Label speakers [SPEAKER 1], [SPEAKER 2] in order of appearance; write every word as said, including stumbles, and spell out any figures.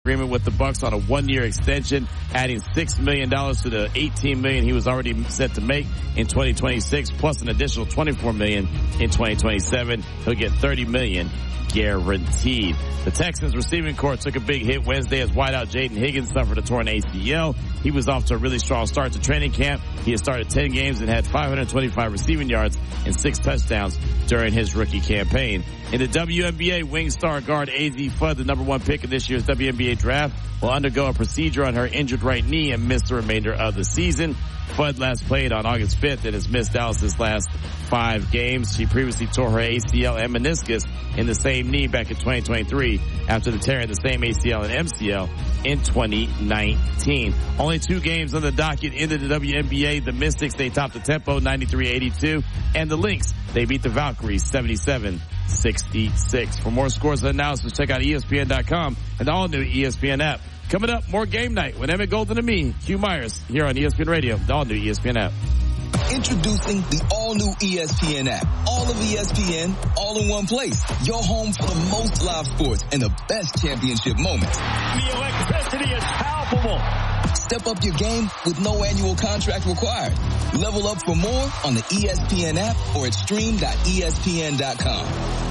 [SPEAKER 1] agreement with the Bucks on a one-year extension, adding six million dollars to the eighteen million dollars he was already set to make in twenty twenty-six, plus an additional twenty-four million dollars in twenty twenty-seven. He'll get thirty million dollars guaranteed. The Texans receiving corps took a big hit Wednesday as wideout Jaden Higgins suffered a torn A C L. He was off to a really strong start to training camp. He has started ten games and had five hundred twenty-five receiving yards and six touchdowns during his rookie campaign. In the W N B A, wing star guard A Z Fudd, the number one pick in this year's W N B A draft, will undergo a procedure on her injured right knee and miss the remainder of the season. Fudd last played on August fifth and has missed Dallas's last five games. She previously tore her A C L and meniscus in the same knee back in twenty twenty-three after the tear in the same A C L and M C L in twenty nineteen. Only two games on the docket into the W N B A. The Mystics, they topped the tempo ninety-three eighty-two, and the Lynx, they beat the Valkyries seventy-seven sixty-six. For more scores and analysis, check out E S P N dot com and the all-new E S P N app. Coming up, more Game Night with Emmett Golden and me, Hugh Myers, here on E S P N Radio, the all-new E S P N app.
[SPEAKER 2] Introducing the all-new E S P N app. All of E S P N, all in one place. Your home for the most live sports and the best championship moments.
[SPEAKER 3] The electricity is palpable.
[SPEAKER 2] Step up your game with no annual contract required. Level up for more on the E S P N app or at stream dot E S P N dot com.